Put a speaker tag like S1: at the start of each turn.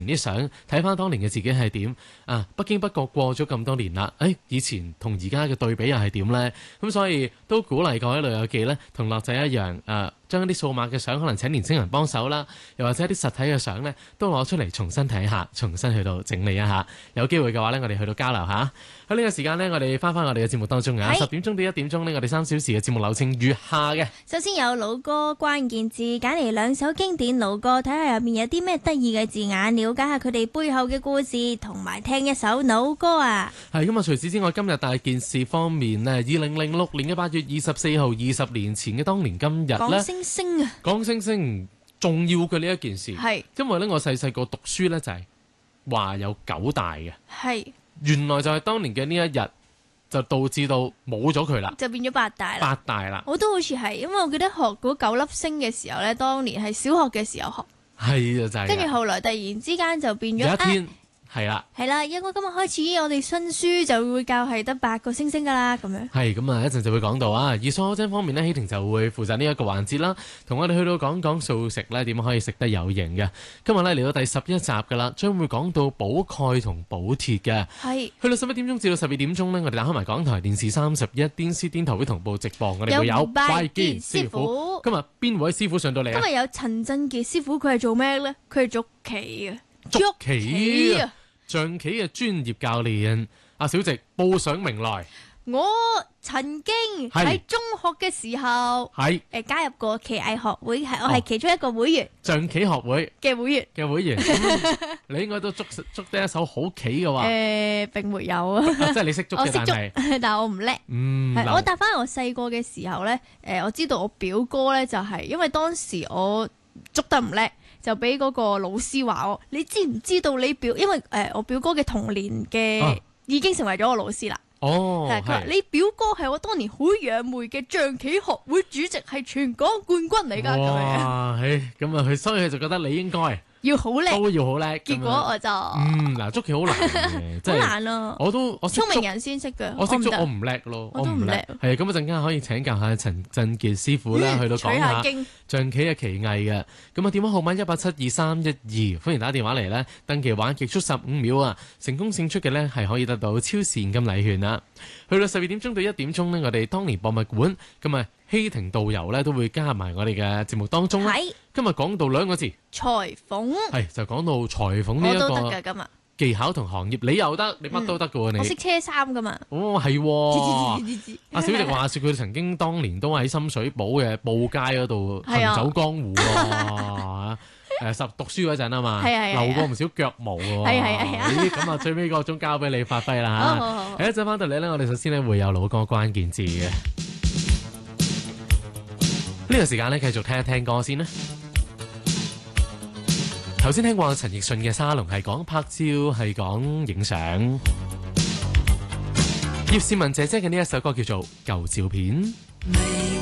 S1: 啲相，睇翻當年嘅自己係點啊！不經不覺過咗咁多年啦，以前同而家嘅對比又係點呢？咁所以都鼓勵各位老友記呢，同樂仔一樣將一啲數碼嘅相可能請年青人幫手啦，又或者一啲實體嘅相呢，都攞出嚟重新睇下，重新去到整理一下。有機會嘅話呢，我哋去到交流下。喺呢個時間呢，我哋翻我哋嘅節目當中啊，10點鐘到1點鐘呢，我哋3小時嘅節目流程如下嘅。
S2: 首先有老歌關鍵字，揀嚟2首經典老歌，睇下入面有啲咩得意嘅字眼，了解下佢哋背後嘅故事，同埋聽一首老歌啊。
S1: 係咁啊！除此之外，今日大件事方面呢，2006年嘅8月24號，20年前嘅當年今日呢，
S2: 講星星啊，
S1: 講星星重要嘅呢一件事，
S2: 係
S1: 因為呢，我細個讀書呢，就係話有9大嘅，
S2: 係
S1: 原來就係當年嘅呢一日就導致到冇咗佢啦，
S2: 就變咗8大啦。
S1: 8大啦，
S2: 我都好似係，因為我記得學嗰9粒星嘅時候呢，當年係小學嘅時候學，
S1: 係啊，就係。
S2: 跟住後來突然之間就變咗
S1: 有一天係啦，
S2: 係啦，因為今日開始我哋新書就會教係得8個星星噶啦，咁樣。
S1: 係咁啊，一陣就會講到啊。而所精方面呢，希婷就會負責呢一個環節啦，同我哋去到講素食呢點樣可以食得有型嘅。今日呢嚟到第11集噶啦，將會講到補鈣同補鐵嘅。
S2: 係
S1: 去到11點鐘至到12點鐘呢，我哋打開埋港台電視31電視電台會同步直播，我哋會有拜見師傅。今日邊位師傅上到嚟啊？
S2: 今日有陳振傑師傅，佢係做咩呢？佢係捉棋啊，
S1: 捉棋啊！象棋嘅專業教練阿小直報上名來。
S2: 我曾經喺中學嘅時候加入過棋藝學會，我係其中一個會員。
S1: 象棋學會嘅
S2: 會員
S1: 你應該都捉得一手好棋嘅話，
S2: 並沒有啊。
S1: 即係你識捉嘅，
S2: 但係我唔叻。我答翻我細個嘅時候呢，我知道我表哥呢，就係因為當時我捉得唔叻。就俾嗰個老師話我，你知唔知道你因為我表哥嘅童年嘅已經成為咗我老師啦。
S1: 哦，
S2: 佢話你表哥係我當年好仰慕嘅象棋學會主席，係全港冠軍嚟㗎。
S1: 哇，咁啊，所以佢就覺得你應該
S2: 要好叻，
S1: 都要好叻。
S2: 結果我就
S1: 嗱，捉棋好難嘅，好
S2: 難啊！
S1: 我
S2: 聰明人先識嘅，
S1: 我識捉，我唔叻咯，
S2: 我都唔叻。
S1: 係咁啊，陣間可以請教下陳振傑師傅啦，去到講下象棋嘅棋藝嘅。咁啊，電話號碼1872312，歡迎打電話嚟咧，登記玩極速15秒啊！成功勝出嘅咧係可以得到超市現金禮券啦。去到12點鐘到1點鐘呢，我哋當年博物館咁啊，希婷導遊咧都會加入埋我哋嘅節目當中啦。今日講到2個字，裁縫，就講到裁縫呢一個。我都得㗎，今日技巧同行業，你又得，你乜都得㗎喎，你。我識車衫㗎嘛。哦，係喎。阿小直話說佢曾經當年都喺深水埗嘅布街嗰度行走江湖喎。讀書嗰陣啊嘛，留過唔少腳毛喎。係。咁啊，最尾嗰個鐘交俾你發揮啦嚇。好。一陣翻到嚟咧，我哋首先咧會有老歌關鍵字嘅。呢個時間咧，繼續聽一聽歌先啦。頭先聽過陳奕迅嘅沙龍係講拍照，係講影相。葉倩文姐姐嘅呢一首歌叫做《舊照片》。